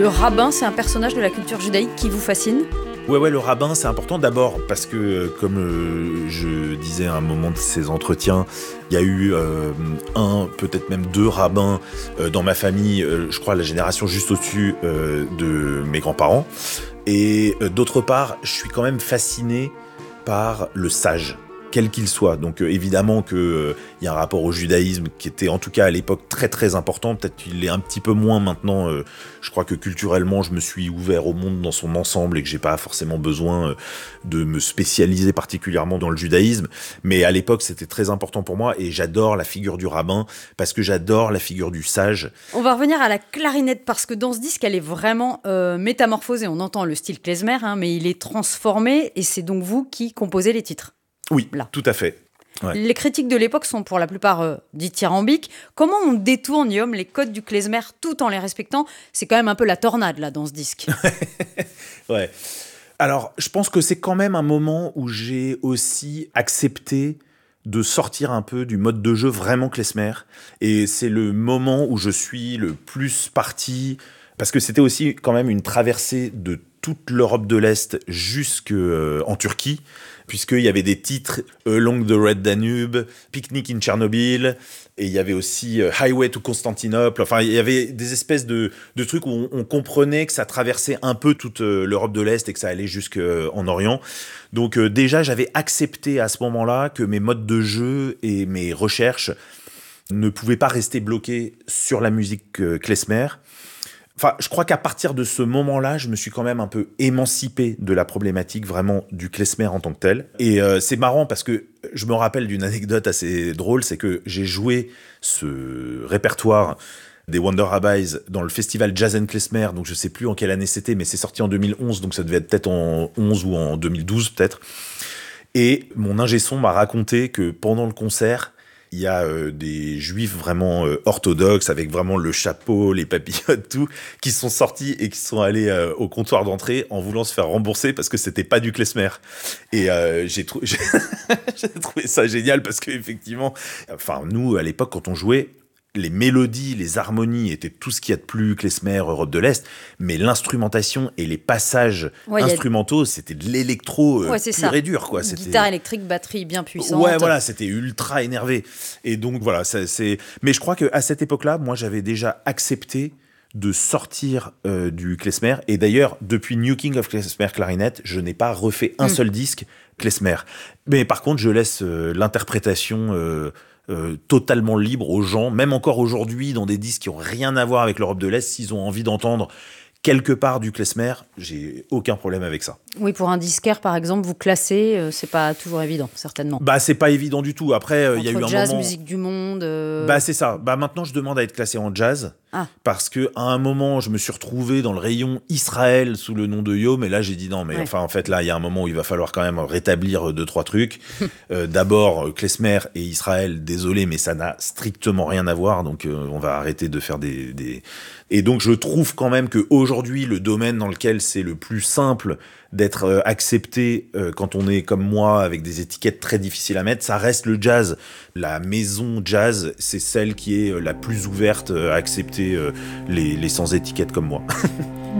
Le rabbin, c'est un personnage de la culture judaïque qui vous fascine ? Ouais, le rabbin, c'est important d'abord parce que, comme je disais à un moment de ces entretiens, il y a eu peut-être même 2 rabbins dans ma famille, je crois la génération juste au-dessus de mes grands-parents. Et d'autre part, je suis quand même fasciné par le sage, quel qu'il soit. Donc évidemment qu'il y a un rapport au judaïsme qui était en tout cas à l'époque très très important, peut-être qu'il est un petit peu moins maintenant, je crois que culturellement je me suis ouvert au monde dans son ensemble et que j'ai pas forcément besoin de me spécialiser particulièrement dans le judaïsme, mais à l'époque c'était très important pour moi et j'adore la figure du rabbin parce que j'adore la figure du sage. On va revenir à la clarinette parce que dans ce disque elle est vraiment métamorphosée, on entend le style klezmer mais il est transformé et c'est donc vous qui composez les titres. Oui, là. Tout à fait. Ouais. Les critiques de l'époque sont pour la plupart dithyrambiques. Comment on détourne, Guillaume, les codes du klezmer tout en les respectant ? C'est quand même un peu la tornade là dans ce disque. Ouais. Alors, je pense que c'est quand même un moment où j'ai aussi accepté de sortir un peu du mode de jeu vraiment klezmer. Et c'est le moment où je suis le plus parti, parce que c'était aussi quand même une traversée de toute l'Europe de l'Est jusqu'en Turquie, puisqu'il y avait des titres Along the Red Danube, Picnic in Chernobyl, et il y avait aussi Highway to Constantinople. Enfin, il y avait des espèces de trucs où on comprenait que ça traversait un peu toute l'Europe de l'Est et que ça allait jusqu'en Orient. Donc déjà, j'avais accepté à ce moment-là que mes modes de jeu et mes recherches ne pouvaient pas rester bloqués sur la musique klezmer. Enfin, je crois qu'à partir de ce moment-là, je me suis quand même un peu émancipé de la problématique vraiment du klezmer en tant que tel. Et c'est marrant parce que je me rappelle d'une anecdote assez drôle, c'est que j'ai joué ce répertoire des Wonder Rabbis dans le festival Jazz and Klezmer, donc je sais plus en quelle année c'était, mais c'est sorti en 2011, donc ça devait être peut-être en 11 ou en 2012 peut-être. Et mon ingé son m'a raconté que pendant le concert, il y a des juifs vraiment orthodoxes, avec vraiment le chapeau, les papillotes, tout, qui sont sortis et qui sont allés au comptoir d'entrée en voulant se faire rembourser parce que c'était pas du klezmer. Et j'ai trouvé ça génial parce qu'effectivement, enfin, nous, à l'époque, quand on jouait, les mélodies, les harmonies étaient tout ce qu'il y a de plus klezmer, Europe de l'Est, mais l'instrumentation et les passages instrumentaux, c'était de l'électro pur et dur, quoi. C'était guitare électrique, batterie bien puissante. Ouais, voilà, c'était ultra énervé. Et donc voilà, mais je crois qu'à cette époque-là, moi, j'avais déjà accepté de sortir du klezmer. Et d'ailleurs, depuis New King of Klezmer Clarinet, je n'ai pas refait un seul disque klezmer. Mais par contre, je laisse l'interprétation totalement libre aux gens, même encore aujourd'hui, dans des disques qui n'ont rien à voir avec l'Europe de l'Est, s'ils ont envie d'entendre quelque part du klezmer, j'ai aucun problème avec ça. Oui, pour un disquaire, par exemple, vous classez, c'est pas toujours évident, certainement. Bah, c'est pas évident du tout. Après, il y a eu un moment... jazz, musique du monde... Bah, c'est ça. Bah, maintenant, je demande à être classé en jazz. Parce qu'à un moment, je me suis retrouvé dans le rayon Israël sous le nom de Yom, et là, j'ai dit non, mais enfin, en fait, là, il y a un moment où il va falloir quand même rétablir 2-3 trucs. D'abord, klezmer et Israël, désolé, mais ça n'a strictement rien à voir, donc on va arrêter de faire des... Et donc, je trouve quand même qu'aujourd'hui, le domaine dans lequel c'est le plus simple d'être accepté quand on est comme moi, avec des étiquettes très difficiles à mettre, ça reste le jazz. La maison jazz, c'est celle qui est la plus ouverte à accepter les sans étiquettes comme moi.